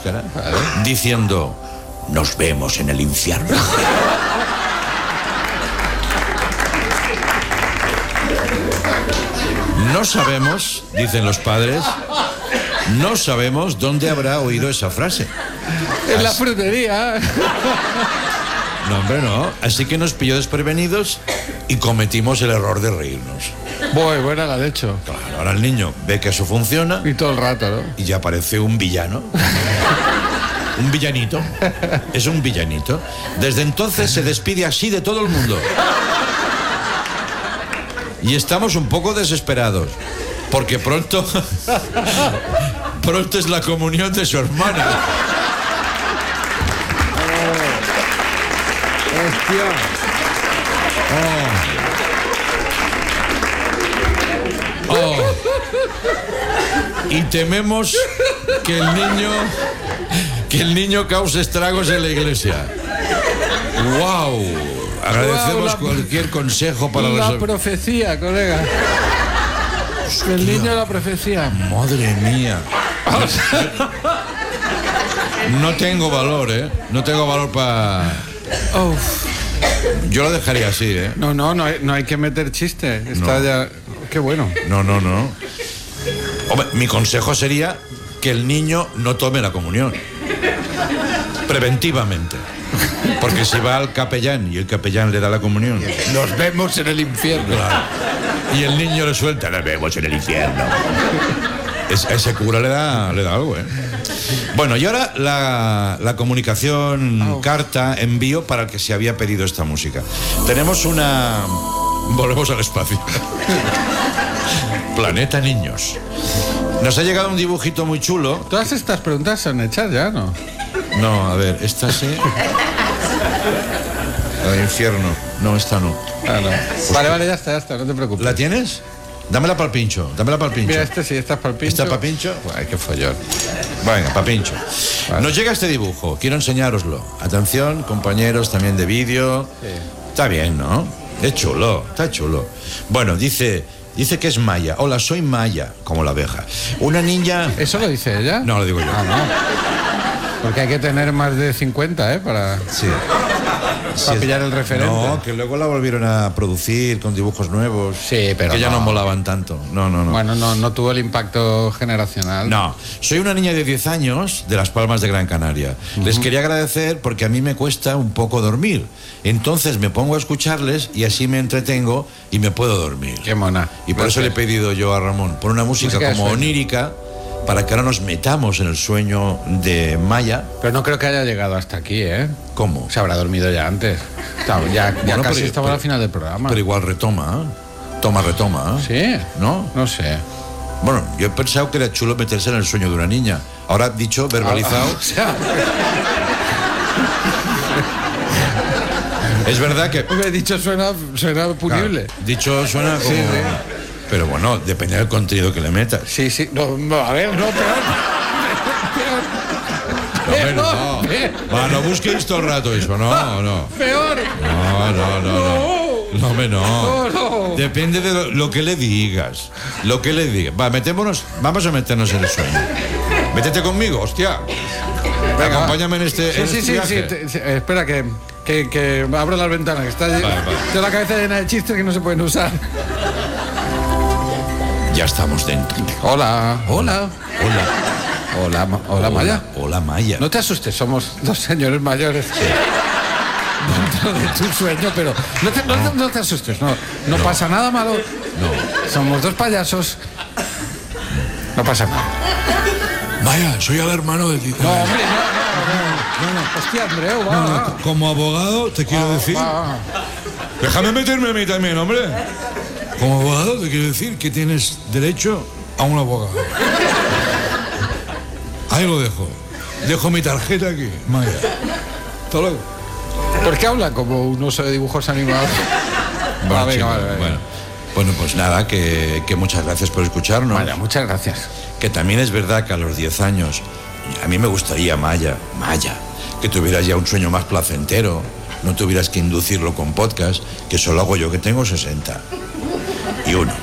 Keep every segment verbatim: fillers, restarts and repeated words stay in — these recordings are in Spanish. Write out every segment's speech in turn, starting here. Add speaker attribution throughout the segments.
Speaker 1: máscara, diciendo: nos vemos en el infierno. No sabemos, dicen los padres, no sabemos dónde habrá oído esa frase.
Speaker 2: En la frutería.
Speaker 1: No, hombre, no. Así que nos pilló desprevenidos y cometimos el error de reírnos.
Speaker 2: Muy buena la de hecho.
Speaker 1: Claro, ahora el niño ve que eso funciona.
Speaker 2: Y todo el rato, ¿no?
Speaker 1: Y ya parece un villano. Un villanito. Es un villanito. Desde entonces se despide así de todo el mundo. Y estamos un poco desesperados. Porque pronto... pronto es la comunión de su hermana.
Speaker 2: Hostia.
Speaker 1: Oh. Oh. Y tememos que el niño que el niño cause estragos en la iglesia. ¡Wow! Agradecemos
Speaker 2: wow, la,
Speaker 1: cualquier consejo para
Speaker 2: la
Speaker 1: los...
Speaker 2: profecía, colega. Hostia. El niño de la profecía.
Speaker 1: Madre mía. No tengo valor, ¿eh? No tengo valor para...
Speaker 2: Oh.
Speaker 1: Yo lo dejaría así, ¿eh?
Speaker 2: No, no, no hay, no hay que meter chiste. Está
Speaker 1: no.
Speaker 2: ya... Qué bueno.
Speaker 1: No, no, no. Hombre, mi consejo sería que el niño no tome la comunión. Preventivamente. Porque si va al capellán y el capellán le da la comunión...
Speaker 2: Nos vemos en el infierno.
Speaker 1: Claro. Y el niño le suelta: nos vemos en el infierno. Es, ese cura le da, le da algo, ¿eh? Bueno, y ahora la, la comunicación, oh. carta, envío para el que se había pedido esta música. Tenemos una... Volvemos al espacio. Planeta Niños. Nos ha llegado un dibujito muy chulo.
Speaker 2: Todas estas preguntas son hechas ya, ¿no?
Speaker 1: No, a ver, esta sí. El infierno. No, esta no.
Speaker 2: Ah, no. Pues vale, vale, ya está, ya está, no te preocupes.
Speaker 1: ¿La tienes? Dámela para el pincho, dámela para el pincho.
Speaker 2: Mira, este sí, esta es para el pincho.
Speaker 1: ¿Está para pincho?
Speaker 2: Ay, qué follón.
Speaker 1: Venga, para pincho. Vale. Nos llega este dibujo, quiero enseñároslo. Atención, compañeros también de vídeo. Sí. Está bien, ¿no? Es chulo, está chulo. Bueno, dice... Dice que es Maya. Hola, soy Maya, como la abeja. Una niña...
Speaker 2: ¿Eso lo dice ella?
Speaker 1: No, lo digo yo.
Speaker 2: Ah, no. Porque hay que tener más de cincuenta, ¿eh? Para...
Speaker 1: Sí.
Speaker 2: Para sí, pillar el referente.
Speaker 1: No, que luego la volvieron a producir con dibujos nuevos.
Speaker 2: Sí, pero
Speaker 1: que ya
Speaker 2: no,
Speaker 1: no molaban tanto. No, no, no.
Speaker 2: Bueno, no, no tuvo el impacto generacional.
Speaker 1: No. Soy una niña de diez años de Las Palmas de Gran Canaria. Uh-huh. Les quería agradecer porque a mí me cuesta un poco dormir. Entonces me pongo a escucharles y así me entretengo y me puedo dormir.
Speaker 2: Qué mona.
Speaker 1: Y por Gracias. Eso le he pedido yo a Ramón, por una música, música como onírica, para que ahora nos metamos en el sueño de Maya.
Speaker 2: Pero no creo que haya llegado hasta aquí, ¿eh?
Speaker 1: ¿Cómo?
Speaker 2: Se habrá dormido ya antes. Ya, ya, ya bueno, casi
Speaker 1: pero,
Speaker 2: estamos
Speaker 1: pero,
Speaker 2: al final del programa.
Speaker 1: Pero igual retoma, ¿eh? Toma, retoma, ¿eh?
Speaker 2: ¿Sí?
Speaker 1: ¿No?
Speaker 2: No sé.
Speaker 1: Bueno, yo he pensado que era chulo meterse en el sueño de una niña. Ahora dicho, verbalizado...
Speaker 2: Ah, ah, o sea...
Speaker 1: Es verdad que...
Speaker 2: He dicho suena, suena punible.
Speaker 1: Claro, dicho suena como...
Speaker 2: Sí, sí.
Speaker 1: Pero bueno, depende del contenido que le metas.
Speaker 2: Sí, sí. No, no a ver, no, peor.
Speaker 1: Peor. No, no, no. Va, no busquéis todo el rato eso, no, no.
Speaker 2: Peor.
Speaker 1: No, no, no, no. No, hombre, no.
Speaker 2: No, no.
Speaker 1: Depende de lo, lo que le digas. Lo que le digas. Va, metémonos, vamos a meternos en el sueño. Métete conmigo, hostia. Venga, acompáñame en este,
Speaker 2: sí,
Speaker 1: en
Speaker 2: sí,
Speaker 1: este
Speaker 2: sí,
Speaker 1: viaje.
Speaker 2: sí, sí, sí. Espera que, que, que abro las ventanas, que está vale, vale. Tengo la cabeza llena de chistes que no se pueden usar.
Speaker 1: Ya estamos dentro.
Speaker 2: Hola.
Speaker 1: Hola. Hola.
Speaker 2: Hola, ma- hola, hola Maya.
Speaker 1: Hola, Maya.
Speaker 2: No te asustes, somos dos señores mayores. Sí. Dentro de tu sueño, pero no te, no, no, no te asustes, no, no, no pasa nada malo.
Speaker 1: No.
Speaker 2: Somos dos payasos. No pasa nada.
Speaker 1: Maya, soy el hermano de ti.
Speaker 2: No, hombre, no, no, no, no. Hostia, Andreu, va,
Speaker 1: no, no,
Speaker 2: va.
Speaker 1: Como abogado te quiero
Speaker 2: va,
Speaker 1: decir.
Speaker 2: Va.
Speaker 1: Déjame meterme a mí también, hombre. Como abogado te quiero decir que tienes derecho a un abogado. Ahí lo dejo. Dejo mi tarjeta aquí, Maya. Hasta luego.
Speaker 2: ¿Por qué habla como un oso de dibujos animados?
Speaker 1: Bueno,
Speaker 2: Va, venga,
Speaker 1: chico,
Speaker 2: vale, vale.
Speaker 1: Bueno. bueno, pues nada, que, que muchas gracias por escucharnos.
Speaker 2: Vaya, muchas gracias.
Speaker 1: Que también es verdad que a los diez años, a mí me gustaría, Maya, Maya, que tuvieras ya un sueño más placentero, no tuvieras que inducirlo con podcast, que solo hago yo, que tengo sesenta y uno.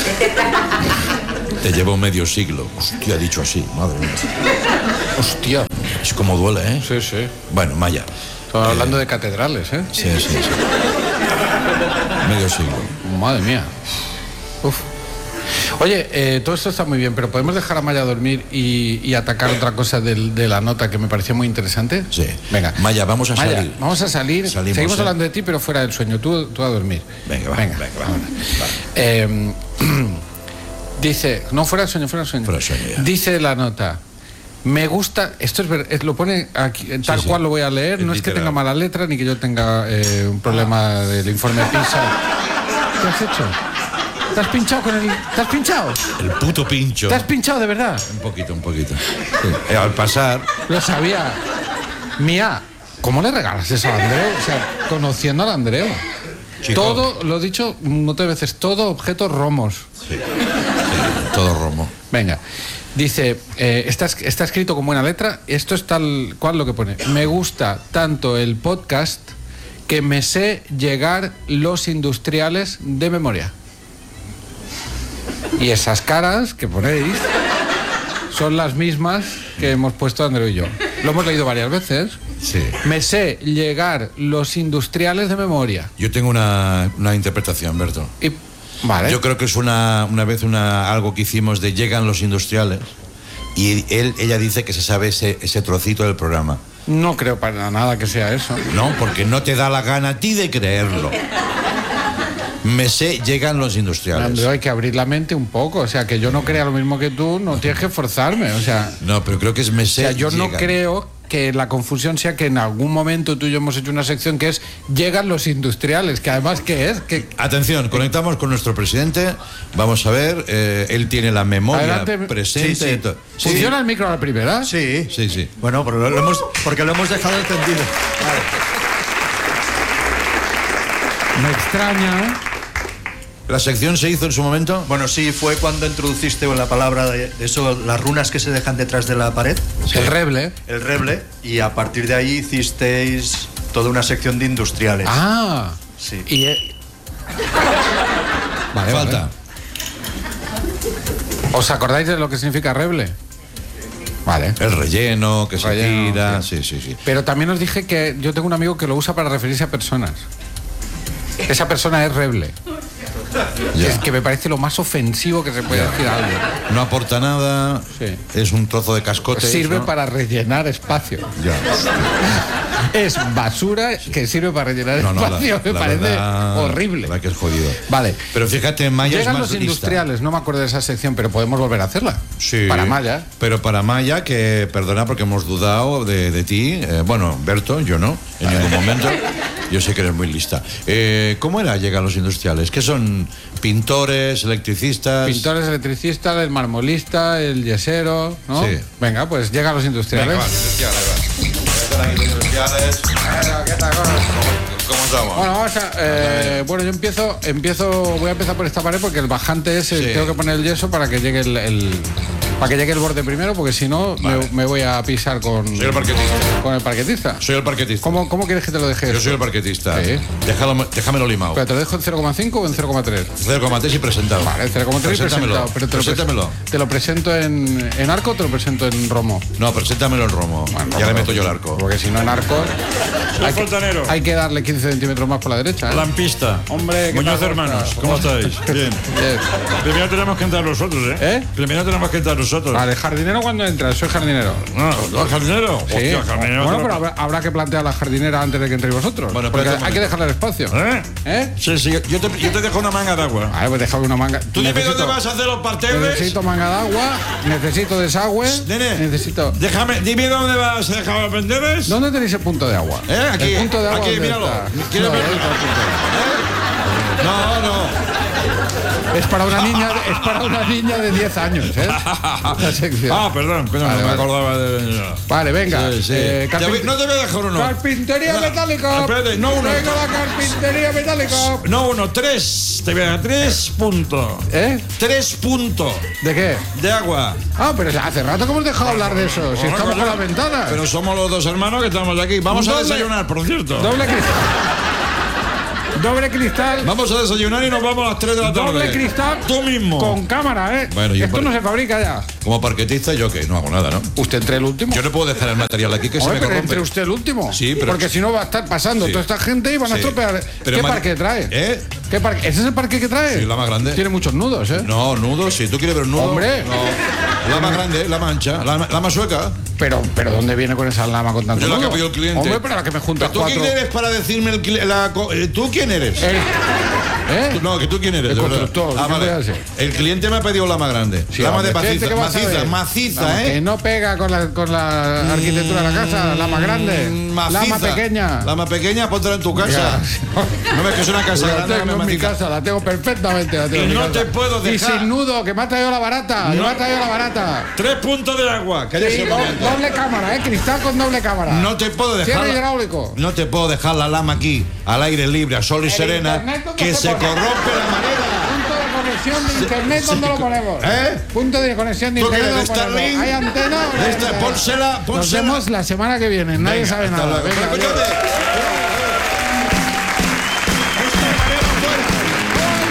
Speaker 1: Te llevo medio siglo. Hostia, dicho así, madre mía.
Speaker 2: Hostia.
Speaker 1: Es como duele, ¿eh?
Speaker 2: Sí, sí.
Speaker 1: Bueno, Maya.
Speaker 2: Estamos hablando de catedrales, ¿eh?
Speaker 1: Sí, sí, sí. Medio siglo.
Speaker 2: Madre mía. Uf. Oye, eh, todo esto está muy bien, pero ¿podemos dejar a Maya dormir y, y atacar otra cosa del, de la nota que me pareció muy interesante?
Speaker 1: Sí.
Speaker 2: Venga.
Speaker 1: Maya, vamos a
Speaker 2: Maya,
Speaker 1: salir.
Speaker 2: Vamos a salir.
Speaker 1: Salimos,
Speaker 2: Seguimos
Speaker 1: ¿eh?
Speaker 2: hablando de ti, pero fuera del sueño. Tú, tú a dormir.
Speaker 1: Venga, va,
Speaker 2: venga,
Speaker 1: venga, va.
Speaker 2: vámonos. Eh, dice, no, fuera del sueño, fuera del sueño.
Speaker 1: Fuera del sueño, ya.
Speaker 2: Dice la nota. Me gusta, esto es verdad, lo pone aquí, tal
Speaker 1: Sí, sí.
Speaker 2: cual lo voy a leer,
Speaker 1: Es
Speaker 2: no es que
Speaker 1: literal.
Speaker 2: tenga mala letra ni que yo tenga eh, un problema del informe PISA. ¿Qué has hecho? ¿Te has pinchado con el... ¿Te has pinchado?
Speaker 1: El puto pincho.
Speaker 2: ¿Te has pinchado de verdad?
Speaker 1: Un poquito, un poquito. Sí. Eh, al pasar.
Speaker 2: Lo sabía. Mía, ¿cómo le regalas eso al Andreu? O sea, conociendo al Andreu.
Speaker 1: Chico.
Speaker 2: Todo, lo he dicho muchas veces, todo objetos romos.
Speaker 1: Sí. Sí, todo romo.
Speaker 2: Venga. Dice, eh, está, está escrito con buena letra, esto es tal cual lo que pone. Me gusta tanto el podcast que me sé llegar los industriales de memoria. Y esas caras que ponéis son las mismas que hemos puesto Andreu y yo. Lo hemos leído varias veces.
Speaker 1: Sí.
Speaker 2: Me sé llegar los industriales de memoria.
Speaker 1: Yo tengo una, una interpretación, Berto.
Speaker 2: Y, vale.
Speaker 1: Yo creo que es una, una vez una, algo que hicimos de llegan los industriales y él, ella dice que se sabe ese, ese trocito del programa.
Speaker 2: No creo para nada que sea eso.
Speaker 1: No, porque no te da la gana a ti de creerlo. Me sé, llegan los industriales.
Speaker 2: Andreu, hay que abrir la mente un poco. O sea, que yo no crea lo mismo que tú, no tienes que forzarme. O sea,
Speaker 1: No, pero creo que es me
Speaker 2: o
Speaker 1: sé,
Speaker 2: sea yo no
Speaker 1: llegan.
Speaker 2: creo que la confusión sea que en algún momento tú y yo hemos hecho una sección que es llegan los industriales, que además ¿qué es? Que
Speaker 1: Atención, conectamos con nuestro presidente. Vamos a ver, eh, él tiene la memoria
Speaker 2: Adelante.
Speaker 1: presente.
Speaker 3: Sí, sí.
Speaker 1: to-
Speaker 2: ¿Funciona el micro a la primera?
Speaker 3: Sí.
Speaker 1: Sí, sí.
Speaker 3: Bueno, pero lo, lo hemos, porque lo hemos dejado entendido.
Speaker 2: Me extraña.
Speaker 1: ¿La sección se hizo en su momento?
Speaker 3: Bueno, sí, fue cuando introduciste la palabra de, de eso, las runas que se dejan detrás de la pared,
Speaker 2: El reble.
Speaker 3: el reble, y a partir de ahí hicisteis toda una sección de industriales.
Speaker 2: Ah.
Speaker 3: Sí.
Speaker 2: Y, eh, vale,
Speaker 1: Falta.
Speaker 2: vale. ¿Os acordáis de lo que significa reble? Vale.
Speaker 1: El relleno, que se
Speaker 2: Relleno,
Speaker 1: tira.
Speaker 2: sí.
Speaker 1: Sí, sí, sí.
Speaker 2: Pero también os dije que yo tengo un amigo que lo usa para referirse a personas. Esa persona es reble.
Speaker 1: Ya.
Speaker 2: Es que me parece lo más ofensivo que se puede decir a alguien.
Speaker 1: No aporta nada.
Speaker 2: Sí.
Speaker 1: Es un trozo de cascote.
Speaker 2: Sirve
Speaker 1: eso.
Speaker 2: para rellenar espacio.
Speaker 1: Ya.
Speaker 2: Es basura que sirve para rellenar
Speaker 1: No, no, la-
Speaker 2: espacio. me
Speaker 1: la
Speaker 2: parece
Speaker 1: verdad-
Speaker 2: horrible.
Speaker 1: La verdad que es jodido.
Speaker 2: Vale.
Speaker 1: Pero fíjate, Maya
Speaker 2: Llegan
Speaker 1: es más
Speaker 2: los
Speaker 1: lista.
Speaker 2: industriales, no me acuerdo de esa sección, pero podemos volver a hacerla.
Speaker 1: Sí.
Speaker 2: Para Maya.
Speaker 1: Pero para Maya, que perdona porque hemos dudado de, de ti. Eh, bueno, Berto, yo no, en ningún momento. Yo sé que eres muy lista. Eh, ¿Cómo era llegan los industriales? ¿Qué son? ¿Pintores, electricistas?
Speaker 2: Pintores, electricistas, el marmolista, el yesero, ¿no?
Speaker 1: Sí.
Speaker 2: Venga, pues llegan los industriales.
Speaker 1: Venga, va, industriales, va. Llegan los industriales. ¿Cómo estamos?
Speaker 2: Bueno, vamos a, eh, bueno, yo empiezo, empiezo, voy a empezar por esta pared porque el bajante es, el-
Speaker 1: Sí.
Speaker 2: tengo que poner el yeso para que llegue el, el- para que llegue el borde primero, porque si no
Speaker 1: Vale.
Speaker 2: me, me voy a pisar con,
Speaker 1: Soy el parquetista.
Speaker 2: con el parquetista.
Speaker 1: Soy el parquetista.
Speaker 2: ¿Cómo, ¿Cómo quieres que te lo deje?
Speaker 1: Yo
Speaker 2: esto?
Speaker 1: soy el parquetista.
Speaker 2: Sí.
Speaker 1: Déjalo, déjamelo limado.
Speaker 2: ¿Pero te lo dejo en cero coma cinco o en cero coma tres?
Speaker 1: cero coma tres y presentado.
Speaker 2: Vale, cero coma tres y
Speaker 1: Preséntamelo.
Speaker 2: presentado. Pero te lo,
Speaker 1: Preséntamelo.
Speaker 2: pres- ¿Te lo presento en, en arco o te lo presento en romo?
Speaker 1: No, preséntamelo en romo.
Speaker 2: Bueno,
Speaker 1: ya le
Speaker 2: romo.
Speaker 1: meto yo el arco.
Speaker 2: Porque si no en arco hay que,
Speaker 4: fontanero.
Speaker 2: hay que darle quince centímetros más por la derecha. ¿eh?
Speaker 4: Lampista.
Speaker 2: Hombre, ¿qué
Speaker 4: Muñoz
Speaker 2: tal,
Speaker 4: hermanos,
Speaker 2: Oscar?
Speaker 4: ¿cómo estáis? Bien.
Speaker 2: Bien.
Speaker 4: Primero tenemos que entrar nosotros, ¿eh?
Speaker 2: ¿Eh?
Speaker 4: Primero tenemos que entrar nosotros.
Speaker 2: Vale, jardinero cuando entras, soy jardinero.
Speaker 4: No, ¿no, jardinero?
Speaker 2: Sí.
Speaker 4: Hostia, jardinero.
Speaker 2: Bueno,
Speaker 4: te
Speaker 2: pero
Speaker 4: lo-
Speaker 2: habrá, habrá que plantear la jardinera antes de que entréis vosotros.
Speaker 1: Bueno,
Speaker 2: porque
Speaker 1: espérate un
Speaker 2: hay que
Speaker 1: momento.
Speaker 2: dejarle el espacio.
Speaker 4: ¿Eh?
Speaker 2: ¿Eh?
Speaker 4: Sí, sí, yo te, yo te dejo una manga de agua.
Speaker 2: Vale, pues déjame una manga.
Speaker 4: Tú dime
Speaker 2: Necesito-
Speaker 4: dónde vas a hacer los parterres.
Speaker 2: Necesito manga de agua, necesito desagüe,
Speaker 4: Nene,
Speaker 2: necesito...
Speaker 4: déjame, dime dónde vas a dejar los parterres.
Speaker 2: ¿Dónde tenéis el punto de agua?
Speaker 1: ¿Eh? Aquí,
Speaker 2: El punto de agua,
Speaker 1: aquí,
Speaker 2: ¿dónde
Speaker 1: míralo.
Speaker 2: está?
Speaker 1: ¿Quieres
Speaker 2: No,
Speaker 1: verlo?
Speaker 2: ahí está el punto de agua.
Speaker 1: No, no.
Speaker 2: Es para una niña, es para una niña de diez años, ¿eh? La sección.
Speaker 4: Ah, perdón, perdón,
Speaker 2: Vale,
Speaker 4: no me
Speaker 2: vale.
Speaker 4: acordaba de.
Speaker 2: Vale, venga.
Speaker 1: Sí, sí.
Speaker 2: eh,
Speaker 1: Te
Speaker 2: carpin-
Speaker 1: voy- no te voy a dejar uno.
Speaker 2: Carpintería
Speaker 1: No,
Speaker 2: metálica.
Speaker 4: espérate, no uno.
Speaker 2: Venga la carpintería metálica.
Speaker 4: No, uno, tres. Te voy a dar tres puntos.
Speaker 2: ¿Eh?
Speaker 4: Tres puntos
Speaker 2: ¿De qué?
Speaker 4: de agua.
Speaker 2: Ah, pero hace rato que hemos dejado hablar de eso. Si
Speaker 4: Bueno,
Speaker 2: estamos con
Speaker 4: coño,
Speaker 2: la ventana.
Speaker 4: Pero somos los dos hermanos que estamos aquí. Vamos a
Speaker 2: Doble-
Speaker 4: desayunar, por cierto.
Speaker 2: Doble cristal. Doble cristal.
Speaker 1: Vamos a desayunar y nos vamos a las tres de la tarde.
Speaker 2: Doble cristal.
Speaker 4: Tú mismo.
Speaker 2: Con cámara, ¿eh?
Speaker 1: Bueno, yo
Speaker 2: Esto
Speaker 1: por-
Speaker 2: no se fabrica ya.
Speaker 1: Como parquetista, yo que no hago nada, ¿no?
Speaker 2: Usted entre el último.
Speaker 1: Yo no puedo dejar el material aquí que se
Speaker 2: Hombre,
Speaker 1: me
Speaker 2: pero
Speaker 1: corrompe.
Speaker 2: entre usted el último.
Speaker 1: Sí, pero-
Speaker 2: Porque si no va a estar pasando
Speaker 1: Sí.
Speaker 2: toda esta gente y van a
Speaker 1: Sí.
Speaker 2: estropear.
Speaker 1: Pero
Speaker 2: ¿Qué
Speaker 1: man-
Speaker 2: parque trae?
Speaker 1: ¿Eh?
Speaker 2: ¿Qué parque? ¿Ese es el parque que trae?
Speaker 1: Sí, la más grande.
Speaker 2: Tiene muchos nudos, ¿eh?
Speaker 1: No, nudo, si tú quieres ver un nudo.
Speaker 2: Hombre.
Speaker 1: No. La más grande, la mancha, la, la más sueca.
Speaker 2: Pero, pero ¿dónde viene con esa lama con tanto
Speaker 1: Yo la que
Speaker 2: nudo?
Speaker 1: ha pedido el cliente.
Speaker 2: Hombre, pero la que me juntas
Speaker 1: ¿Pero tú
Speaker 2: cuatro.
Speaker 1: quién eres para decirme el cli- la co- eh, ¿Tú quién eres?
Speaker 2: El- ¿Eh?
Speaker 1: Tú- No, que tú quién eres,
Speaker 2: El
Speaker 1: de verdad.
Speaker 2: constructor,
Speaker 1: Ah,
Speaker 2: ¿qué
Speaker 1: vale.
Speaker 2: voy a hacer?
Speaker 1: El cliente me ha pedido la más grande.
Speaker 2: Sí,
Speaker 1: lama
Speaker 2: hombre,
Speaker 1: de
Speaker 2: ¿este
Speaker 1: maciza,
Speaker 2: qué vas a
Speaker 1: maciza,
Speaker 2: ver?
Speaker 1: maciza,
Speaker 2: Vamos,
Speaker 1: ¿eh?
Speaker 2: Que no pega con la, con la arquitectura de la casa, la más grande.
Speaker 1: Mm, maciza.
Speaker 2: La más pequeña.
Speaker 1: La más pequeña, póntela en tu casa.
Speaker 2: Ya.
Speaker 1: No ves que es una casa
Speaker 2: La
Speaker 1: grande,
Speaker 2: tengo
Speaker 1: que me
Speaker 2: en mi
Speaker 1: maciza.
Speaker 2: casa, la tengo perfectamente. La tengo
Speaker 4: Y
Speaker 2: en mi
Speaker 4: no
Speaker 2: casa.
Speaker 4: te puedo
Speaker 2: Y
Speaker 4: dejar.
Speaker 2: sin nudo, que me ha traído la barata. Que
Speaker 4: No.
Speaker 2: me ha traído la barata.
Speaker 4: Tres puntos de agua.
Speaker 1: Cállese
Speaker 2: Sí,
Speaker 1: un
Speaker 2: do-
Speaker 1: momento.
Speaker 2: doble cámara, ¿eh? Cristal con doble cámara.
Speaker 1: No te puedo dejar.
Speaker 2: Cierre
Speaker 1: la-
Speaker 2: hidráulico.
Speaker 1: No te puedo dejar la lama aquí, al aire libre, a sol y
Speaker 2: El
Speaker 1: serena,
Speaker 2: internet, ¿dónde
Speaker 1: que
Speaker 2: se
Speaker 1: se
Speaker 2: pone?
Speaker 1: corrompe la manera.
Speaker 2: Punto de conexión de internet, ¿dónde lo ponemos?
Speaker 1: ¿Eh?
Speaker 2: Punto de conexión de
Speaker 1: ¿Tú
Speaker 2: internet,
Speaker 1: quieres
Speaker 2: ¿dónde lo ponemos?
Speaker 1: Starlink?
Speaker 2: ¿Hay antena? o no hay
Speaker 1: Esta-
Speaker 2: antena?
Speaker 1: pónsela,
Speaker 2: Nos
Speaker 1: pónsela.
Speaker 2: vemos la semana que viene, nadie
Speaker 1: Venga,
Speaker 2: sabe
Speaker 1: hasta
Speaker 2: nada.
Speaker 1: luego.
Speaker 2: Venga,
Speaker 1: Pero,
Speaker 2: adiós.
Speaker 1: escúchate.